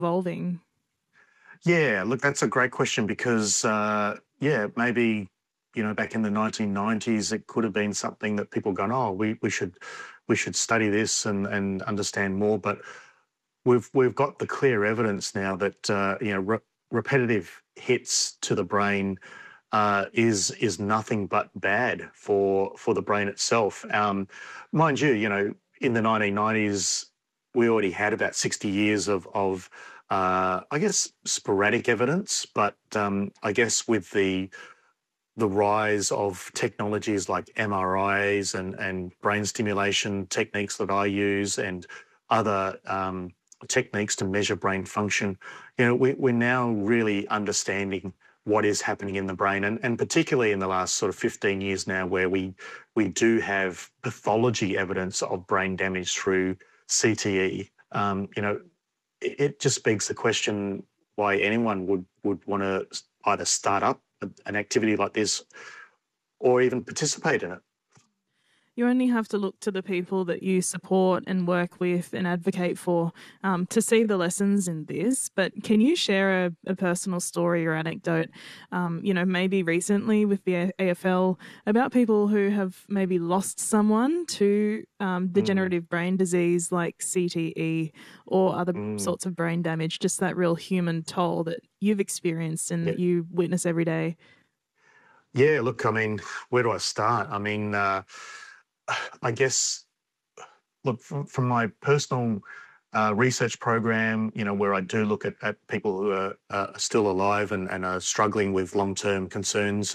evolving? Yeah, look, that's a great question because, maybe, back in the 1990s, it could have been something that people gone, oh, we should study this and understand more. But we've got the clear evidence now that, repetitive hits to the brain is nothing but bad for the brain itself. Mind you, in the 1990s, we already had about 60 years of I guess, sporadic evidence, but I guess with the rise of technologies like MRIs and brain stimulation techniques that I use and other techniques to measure brain function, we're now really understanding what is happening in the brain, and particularly in the last sort of 15 years now, where we do have pathology evidence of brain damage through CTE. It just begs the question why anyone would want to either start up an activity like this or even participate in it. You only have to look to the people that you support and work with and advocate for to see the lessons in this. But can you share a personal story or anecdote, maybe recently with the AFL, about people who have maybe lost someone to degenerative brain disease like CTE or other sorts of brain damage, just that real human toll that you've experienced and that you witness every day? Yeah, look, I mean, where do I start? I mean, I guess, look, from my personal research program, where I do look at people who are still alive and are struggling with long-term concerns,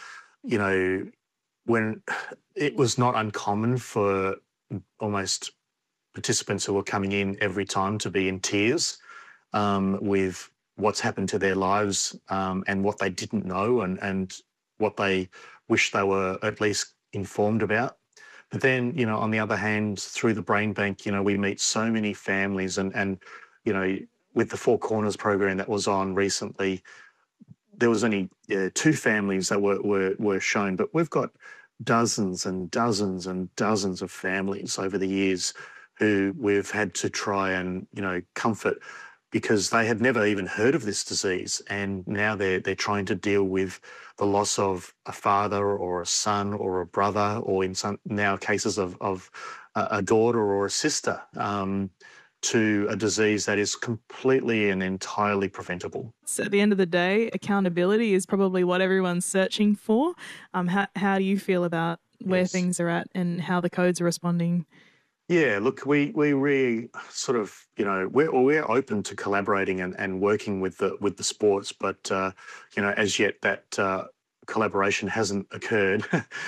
when it was not uncommon for almost participants who were coming in every time to be in tears with what's happened to their lives and what they didn't know and what they wish they were at least informed about. But then, on the other hand, through the Brain Bank, we meet so many families and with the Four Corners program that was on recently, there was only two families that were shown, but we've got dozens and dozens and dozens of families over the years who we've had to try and, comfort because they had never even heard of this disease, and now they're trying to deal with the loss of a father or a son or a brother, or in some now cases of a daughter or a sister, to a disease that is completely and entirely preventable. So at the end of the day, accountability is probably what everyone's searching for. How do you feel about where things are at and how the codes are responding? Yeah, look, we really sort of, we're open to collaborating and working with the sports, but as yet that collaboration hasn't occurred.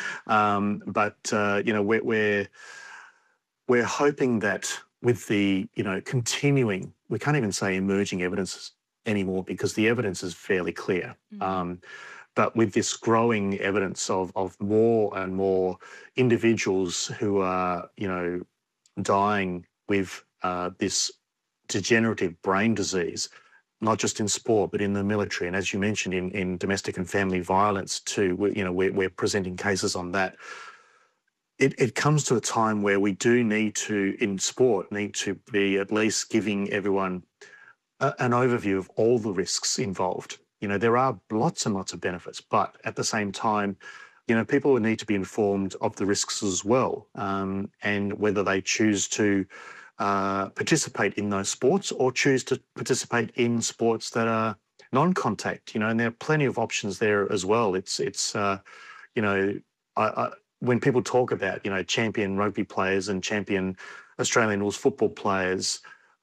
We're hoping that with the continuing, we can't even say emerging evidence anymore because the evidence is fairly clear. But with this growing evidence of more and more individuals who are, dying with this degenerative brain disease, not just in sport, but in the military. And as you mentioned, in domestic and family violence too, we're presenting cases on that. It comes to a time where we do need to, in sport, need to be at least giving everyone an overview of all the risks involved. There are lots and lots of benefits, but at the same time, people need to be informed of the risks as well, and whether they choose to participate in those sports or choose to participate in sports that are non-contact, and there are plenty of options there as well. When people talk about, champion rugby players and champion Australian rules football players,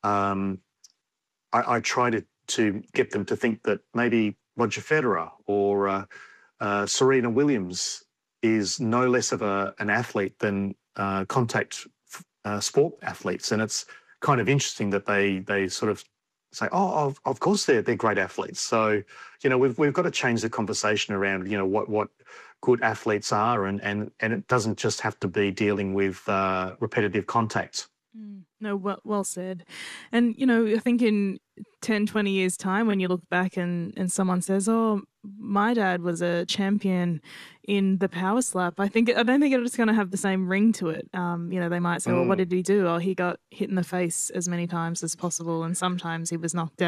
I try to get them to think that maybe Roger Federer or Serena Williams is no less of an athlete than contact sport athletes. And it's kind of interesting that they sort of say, oh, of course they're great athletes. So, we've got to change the conversation around, what good athletes are, and it doesn't just have to be dealing with repetitive contacts. No, well said. And, I think in 10, 20 years' time, when you look back and someone says, oh, my dad was a champion in the power slap, I don't think it's going to have the same ring to it. They might say, well, what did he do? Oh, he got hit in the face as many times as possible, and sometimes he was knocked